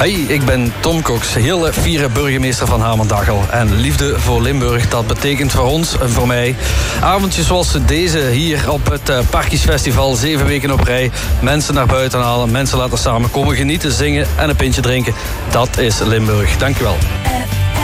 Hey, ik ben Tom Cox, hele fiere burgemeester van Hamendachel. En liefde voor Limburg, dat betekent voor ons en voor mij avondjes zoals deze hier op het Parkiesfestival. 7 weken op rij. Mensen naar buiten halen, mensen laten samenkomen, genieten, zingen en een pintje drinken. Dat is Limburg. Dank u wel.